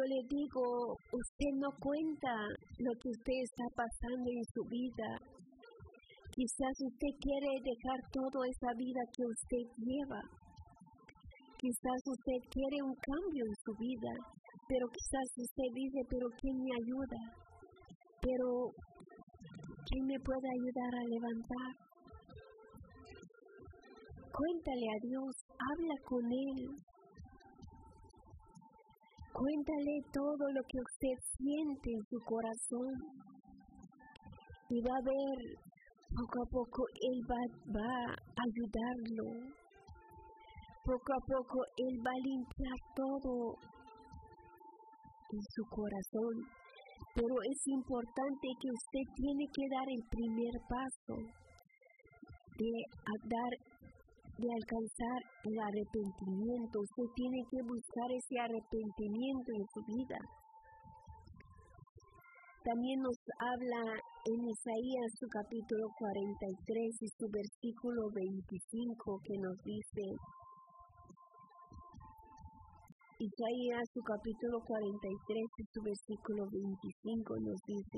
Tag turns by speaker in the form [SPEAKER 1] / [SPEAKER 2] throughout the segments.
[SPEAKER 1] le digo, usted no cuenta lo que usted está pasando en su vida. Quizás usted quiere dejar toda esa vida que usted lleva. Quizás usted quiere un cambio en su vida, pero quizás usted dice, pero ¿quién me ayuda? Pero ¿quién me puede ayudar a levantar? Cuéntale a Dios, habla con Él. Cuéntale todo lo que usted siente en su corazón. Y va a ver, poco a poco Él va a ayudarlo. Poco a poco Él va a limpiar todo en su corazón. Pero es importante que usted tiene que dar el primer paso de alcanzar el arrepentimiento. Usted tiene que buscar ese arrepentimiento en su vida. También nos habla en Isaías su capítulo 43 y su versículo 25 que nos dice, Isaías su capítulo 43 y su versículo 25 nos dice,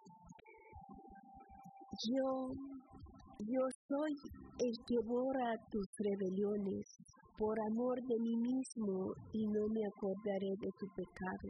[SPEAKER 1] Yo soy el que borra tus rebeliones por amor de mí mismo y no me acordaré de tu pecado.